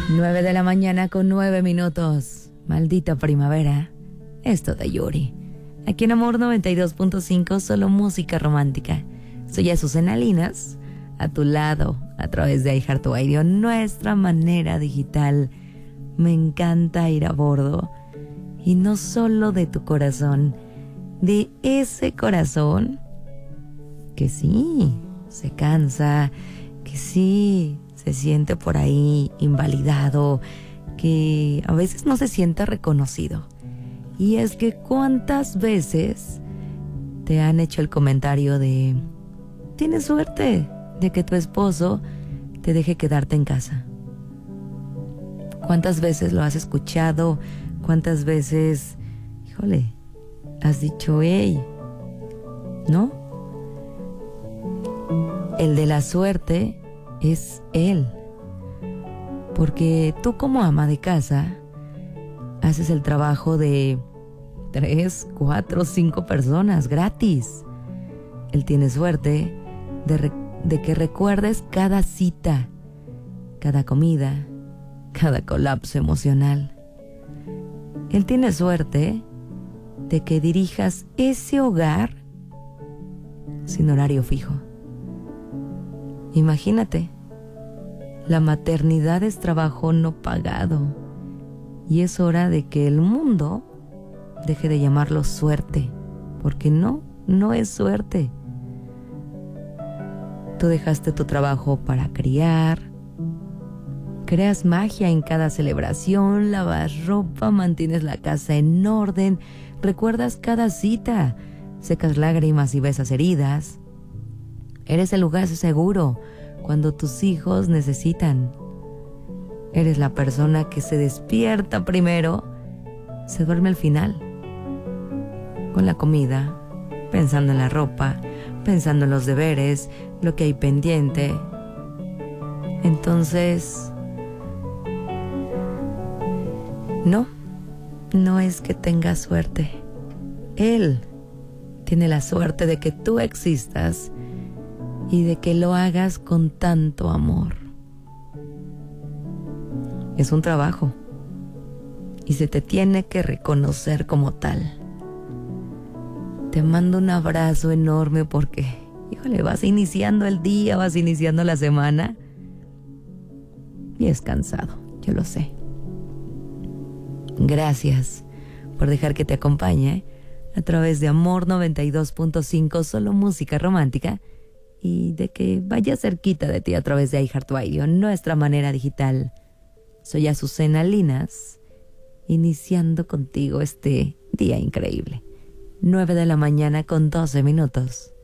9 de la mañana con 9 minutos. Maldita primavera. Esto de Yuri. Aquí en Amor 92.5, solo música romántica. Soy Azucena Linas, a tu lado, a través de iHeartRadio, nuestra manera digital. Me encanta ir a bordo. Y no solo de tu corazón, de ese corazón que sí, se cansa, que sí, se siente por ahí invalidado, que a veces no se siente reconocido. Y es que ¿cuántas veces te han hecho el comentario de tienes suerte de que tu esposo te deje quedarte en casa? ¿Cuántas veces lo has escuchado? ¿Cuántas veces, híjole, has dicho, hey, ¿no? El de la suerte es él. Porque tú como ama de casa haces el trabajo de 3, 4, 5 personas gratis. Él tiene suerte de que recuerdes cada cita, cada comida, cada colapso emocional. Él tiene suerte de que dirijas ese hogar sin horario fijo. Imagínate, la maternidad es trabajo no pagado y es hora de que el mundo deje de llamarlo suerte, porque no es suerte. Tú dejaste tu trabajo para criar, creas magia en cada celebración, lavas ropa, mantienes la casa en orden, recuerdas cada cita, secas lágrimas y besas heridas. Eres el lugar seguro cuando tus hijos necesitan. Eres la persona que se despierta primero, se duerme al final. Con la comida, pensando en la ropa, pensando en los deberes, lo que hay pendiente. Entonces, no es que tengas suerte. Él tiene la suerte de que tú existas y de que lo hagas con tanto amor. Es un trabajo y se te tiene que reconocer como tal. Te mando un abrazo enorme porque, híjole, vas iniciando el día, vas iniciando la semana y es cansado, yo lo sé. Gracias por dejar que te acompañe a través de Amor 92.5, solo música romántica, y de que vaya cerquita de ti a través de iHeartRadio, nuestra manera digital. Soy Azucena Linas, iniciando contigo este día increíble. 9 de la mañana con 12 minutos.